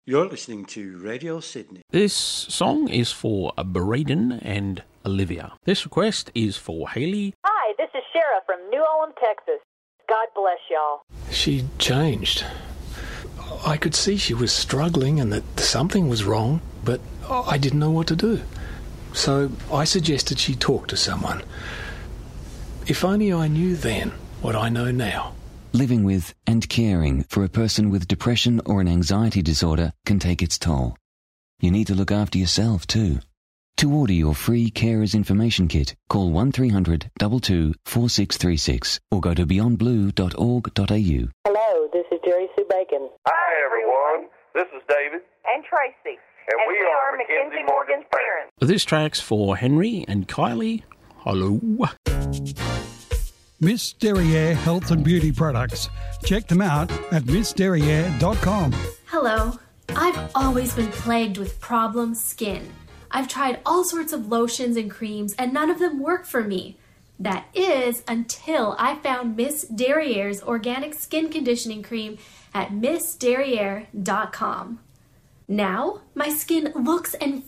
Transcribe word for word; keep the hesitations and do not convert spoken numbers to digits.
You're listening to Radio Sydney. This song is for Braden and Olivia. This request is for Haley. Hi, this is Shara from New Ulm, Texas. God bless y'all. She changed. I could see she was struggling and that something was wrong, but I didn't know what to do. So I suggested she talk to someone. If only I knew then what I know now. Living with and caring for a person with depression or an anxiety disorder can take its toll. You need to look after yourself too. To order your free Carers Information Kit, call one three hundred two two four six three six or go to beyond blue dot org dot a u. Hello, this is Jerry Sue Bacon. Hi, everyone. This is David. And Tracy. And, and we, we are Mackenzie Morgan's parents. This track's for Henry and Kylie. Hello. Miss Derriere Health and Beauty Products. Check them out at miss derriere dot com. Hello. I've always been plagued with problem skin. I've tried all sorts of lotions and creams and none of them work for me. That is until I found Miss Derriere's organic skin conditioning cream at miss derriere dot com. Now, my skin looks and